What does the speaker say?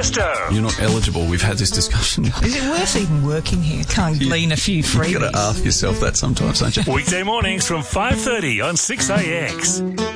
Tiesto. You're not eligible. We've had this discussion. Is it worth even working here? Can't glean a few freebies. You've got to ask yourself that sometimes, don't you? Weekday mornings from 5:30 on 6AX.